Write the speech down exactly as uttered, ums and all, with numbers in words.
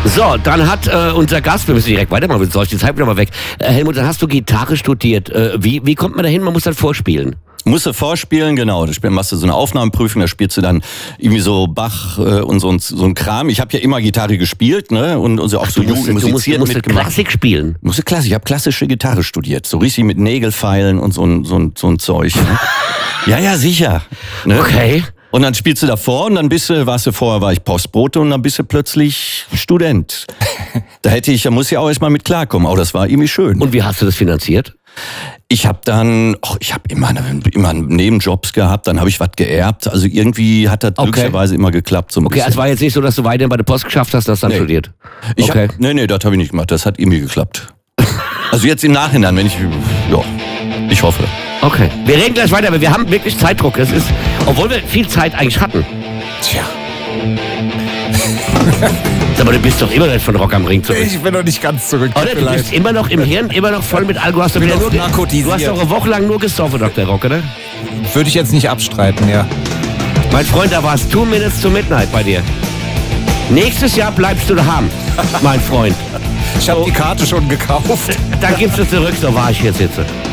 So, dann hat äh, unser Gast, wir müssen direkt weitermachen, sonst läuft die Zeit wieder mal weg. Äh, Helmut, dann hast du Gitarre studiert. Äh, wie, wie kommt man da hin? Man muss dann vorspielen. Musst du vorspielen, genau. Da machst du so eine Aufnahmeprüfung, da spielst du dann irgendwie so Bach äh, und so, so ein Kram. Ich habe ja immer Gitarre gespielt, ne? Und, und so auch Ach, so du musst, musiziert du musst, du musst mitgemacht. Klassik spielen. Musste Klassik. Ich habe klassische Gitarre studiert, so richtig mit Nägelfeilen und so ein so ein, so ein Zeug. Ne? Ja, ja, sicher. Ne? Okay. Und dann spielst du davor und dann bist du, warst du vorher war ich Postbote und dann bist du plötzlich Student. Da hätte ich, da muss ich auch erstmal mit klarkommen. Aber das war irgendwie schön. Und wie hast du das finanziert? Ich habe dann, oh, ich habe immer, immer Nebenjobs gehabt, dann habe ich was geerbt. Also irgendwie hat das Okay. glücklicherweise immer geklappt. So ein Okay, bisschen. also war jetzt nicht so, dass du weiterhin bei der Post geschafft hast, dass du dann Nee. studiert. Ich Okay. hab, nee, nee, das habe ich nicht gemacht. Das hat irgendwie geklappt. Also jetzt im Nachhinein, wenn ich, ja, ich hoffe. Okay. Wir reden gleich weiter, aber wir haben wirklich Zeitdruck. Es ist, obwohl wir viel Zeit eigentlich hatten. Tja. Aber du bist doch immer noch von Rock am Ring zurück. Ich bin noch nicht ganz zurück. Oder? Du Vielleicht. bist immer noch im Hirn, immer noch voll mit Alkohol. Hast du, bin wieder noch nur, ge- narkotisiert. du hast doch eine Woche lang nur gesoffen, Doktor Rock, oder? Würde ich jetzt nicht abstreiten, ja. Mein Freund, da war es two minutes to midnight bei dir. Nächstes Jahr bleibst du daheim, mein Freund. Ich habe die Karte schon gekauft. Dann gibst du zurück, so war ich jetzt sitze.